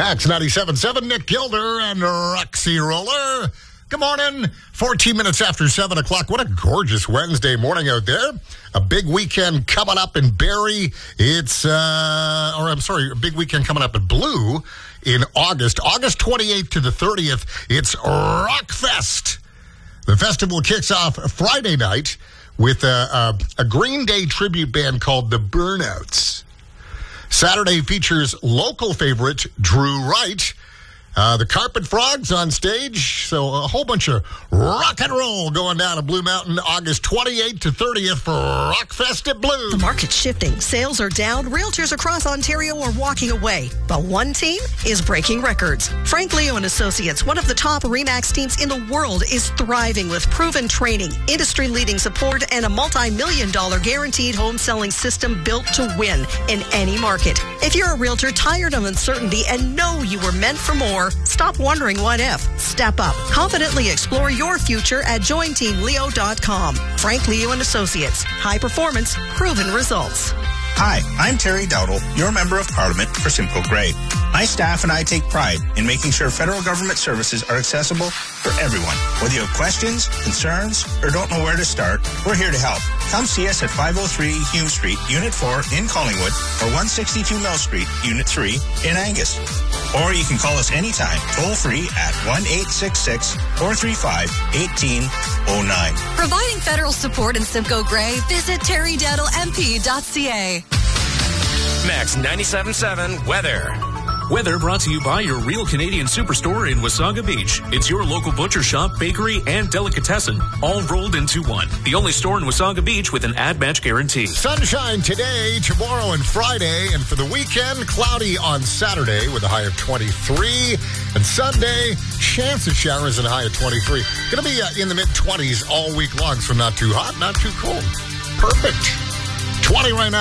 Max 97.7, Nick Gilder and Roxy Roller. Good morning. 14 minutes after 7 o'clock. What a gorgeous Wednesday morning out there. A big weekend coming up in Barrie. A big weekend coming up at Blue in August. August 28th to the 30th, it's Rockfest. The festival kicks off Friday night with a Green Day tribute band called The Burnouts. Saturday features local favorite Drew Wright. The Carpet Frogs on stage. So a whole bunch of rock and roll going down to Blue Mountain August 28th to 30th for Rockfest at Blue. The market's shifting. Sales are down. Realtors across Ontario are walking away. But one team is breaking records. Frank Leo and Associates, one of the top RE/MAX teams in the world, is thriving with proven training, industry-leading support, and a multi-million-dollar guaranteed home selling system built to win in any market. If you're a realtor tired of uncertainty and know you were meant for more, stop wondering what if. Step up. Confidently explore your future at jointeamleo.com. Frank Leo and Associates. High performance, proven results. Hi, I'm Terry Dowdle, your Member of Parliament for Simcoe Grey. My staff and I take pride in making sure federal government services are accessible for everyone. Whether you have questions, concerns, or don't know where to start, we're here to help. Come see us at 503 Hume Street, Unit 4 in Collingwood, or 162 Mill Street, Unit 3 in Angus. Or you can call us anytime, toll-free at 1-866-435-1809. Providing federal support in Simcoe Grey, visit terrydowdlemp.ca. Max 97.7 Weather. Weather brought to you by your Real Canadian Superstore in Wasaga Beach. It's your local butcher shop, bakery, and delicatessen, all rolled into one. The only store in Wasaga Beach with an ad-match guarantee. Sunshine today, tomorrow, and Friday. And for the weekend, cloudy on Saturday with a high of 23. And Sunday, chance of showers and a high of 23. Going to be in the mid-20s all week long, so not too hot, not too cold. Perfect. 20 right now.